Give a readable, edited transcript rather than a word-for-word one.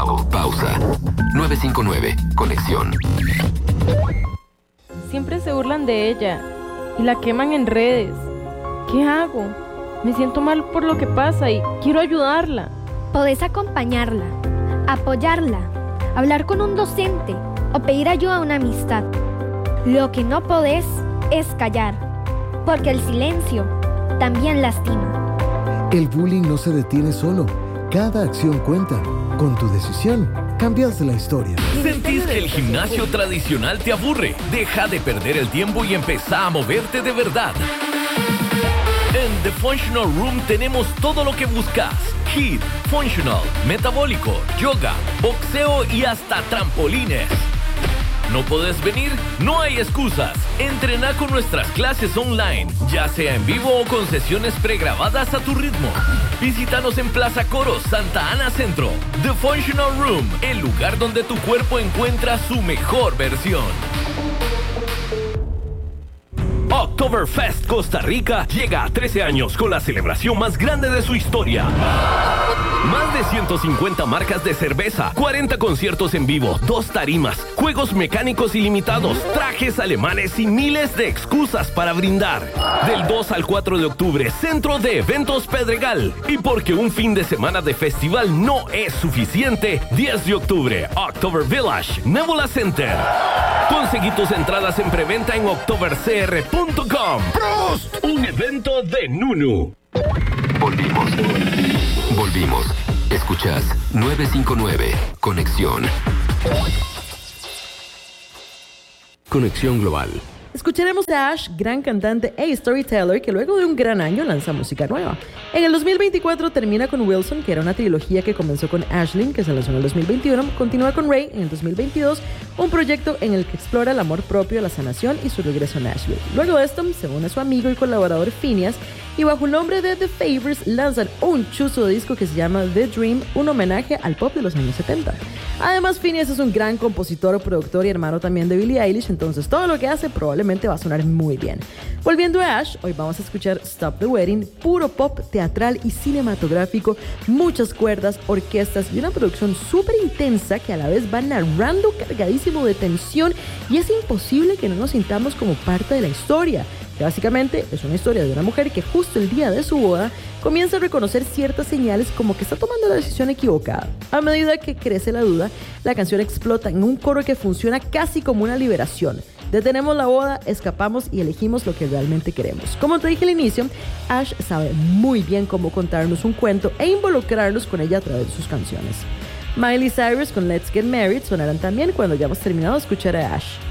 Algo. Pausa. 959. Conexión. Siempre se burlan de ella y la queman en redes. ¿Qué hago? Me siento mal por lo que pasa y quiero ayudarla. Podés acompañarla, apoyarla, hablar con un docente o pedir ayuda a una amistad. Lo que no podés es callar, porque el silencio también lastima. El bullying no se detiene solo. Cada acción cuenta. Con tu decisión, cambias la historia. ¿Sentís que el gimnasio tradicional te aburre? Deja de perder el tiempo y empezá a moverte de verdad. En The Functional Room tenemos todo lo que buscas. HIIT, Functional, Metabólico, Yoga, Boxeo y hasta trampolines. ¿No podés venir? No hay excusas. Entrená con nuestras clases online, ya sea en vivo o con sesiones pregrabadas a tu ritmo. Visítanos en Plaza Coro, Santa Ana Centro. The Functional Room, el lugar donde tu cuerpo encuentra su mejor versión. Oktoberfest Costa Rica llega a 13 años con la celebración más grande de su historia. Más de 150 marcas de cerveza, 40 conciertos en vivo, 2 tarimas, juegos mecánicos ilimitados, trajes alemanes y miles de excusas para brindar. Del 2 al 4 de octubre, Centro de Eventos Pedregal. Y porque un fin de semana de festival no es suficiente, 10 de octubre, October Village, Nebula Center. Conseguí tus entradas en preventa en octobercr.com. ¡Prost! Un evento de Nunu. Volvimos. Escuchás 959. Conexión. Conexión Global. Escucharemos a Ash, gran cantante e storyteller que luego de un gran año lanza música nueva. En el 2024 termina con Wilson, que era una trilogía que comenzó con Ashlyn, que se lanzó en el 2021, continúa con Ray en el 2022, un proyecto en el que explora el amor propio, la sanación y su regreso a Nashville. Luego de esto se une a su amigo y colaborador Phineas y bajo el nombre de The Favors lanzan un chuzo de disco que se llama The Dream, un homenaje al pop de los años 70. Además, Phineas es un gran compositor, productor y hermano también de Billie Eilish, entonces todo lo que hace probablemente va a sonar muy bien. Volviendo a Ash, hoy vamos a escuchar Stop the Wedding, puro pop teatral y cinematográfico, muchas cuerdas, orquestas y una producción súper intensa que a la vez va narrando cargadísimo de tensión y es imposible que no nos sintamos como parte de la historia. Que básicamente es una historia de una mujer que justo el día de su boda comienza a reconocer ciertas señales como que está tomando la decisión equivocada. A medida que crece la duda, la canción explota en un coro que funciona casi como una liberación. Detenemos la boda, escapamos y elegimos lo que realmente queremos. Como te dije al inicio, Ash sabe muy bien cómo contarnos un cuento e involucrarnos con ella a través de sus canciones. Miley Cyrus con Let's Get Married sonarán también cuando hayamos terminado de escuchar a Ash.